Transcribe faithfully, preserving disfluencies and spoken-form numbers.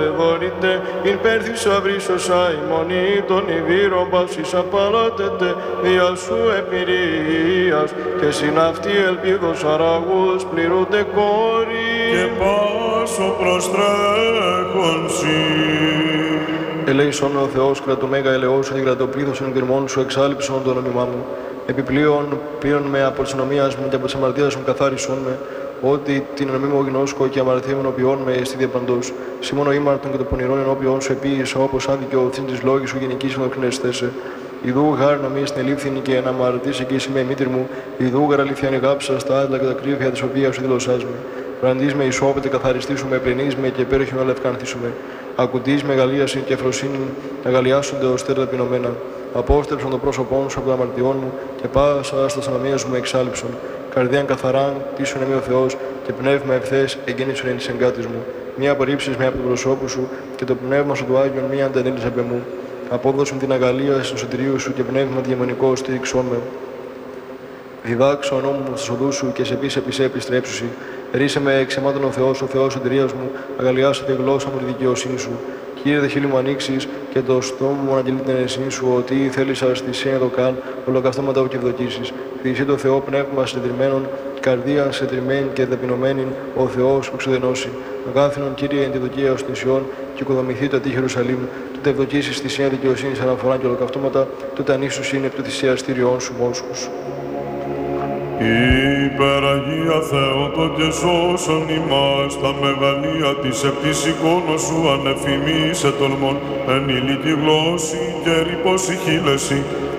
Εγωρείτε, ειν πέρθης αυρίσος αημονή, των ιβύρων παύσης απαλάτετε, δια σου επηρείας, και συναυτή ελπίδος αραγούς πληρούνται κόρη. Και πάσο προστρέχον σοι. Ελέησον ο Θεός, κρατομέγα ελεός, αντικρατοπλήθος εν κερμών σου εξάλειψον το νόμιμά μου. Επιπλέον, πλήρων με από της ανομίας μου και από της αμαρτίας μου καθάρισον με, ότι την ενομή μου γνώσκω και αμαρτία μου ενώπιόν με εστί διαπαντός. Σίμωνο ήμαρτον και το πονηρόν ενώπιόν σου επίησα, όπως άδικο θύν της λόγης σου γενικής ενδοκρινέστεσαι. Ιδού γάρ νομής την ελήφθηνη και να αμαρτήσει εκεί είμαι η μήτρη μου, ιδού γάρ αληθιάνη γάψα στα άδλα και τα κρύβια της οποίας σου δηλωσάς με. Βραντής με ισόπετε καθαριστήσουμε, πλενείς με και πέροχη με λευκάνθησουμε. Ακουτής με γαλλίαση και αφροσύνη, αγαλιάσονται ως τέρτα ταπεινωμένα. Απόστρεψον το πρόσωπόν σου από τα αμαρτιών μου και πάσα στα ανομίας μου εξάλειψον. Καρδίαν καθαράν, τίσον εμεί ο Θεός και πνεύμα ευθές εγκαίνησον εν της εγκάτης μου. Μία απορρίψεις με από το προσώπου σου και το πνεύμα σου του Άγιον μία αντανέλης απ' εμού. Απόδοσον την αγαλία στην σωτηρίου σου και πνεύμα διαμονικό στήριξόν με. Διδάξω ο νόμου μου στους οδούς σου και σε πεις επί σε επιστρέψουσι. Ρίσε με εξαιμάτων ο Θεός, ο Θεός σωτηρίας μου, αγαλιάσω τη γλώσσα μου τη δικαιοσύνη σου. Κύριε, δε χείλη μου ανοίξεις και το στόμα μου αναγγελεί την αιρεσίνη σου, ότι θέλησα στη σένα το καν, ολοκαυτώματα και ευδοκίσεις. Διησύ το Θεό πνεύμα συντετριμένων, καρδία συντετριμένη και ταπεινωμένη, ο Θεός που ξεδενώσει. Αγάθινον, Κύριε, εν τη δοκία ως νησιών, και οικοδομηθεί το ατύχη Ιερουσαλήμ, τότε ευδοκίσεις στη σένα δικαιοσύνη αναφορά και ολοκαυτώματα, τότε ανήσους είναι του θυσιαστήριών σου μόσχους. Υπεραγία Θεότο και σώσον ημάς, τα μεγαλεία της επ' της εικόνος σου ανεφημίσε τολμών, εν ηλίκη γλώσση και ρήπος η χείλεση,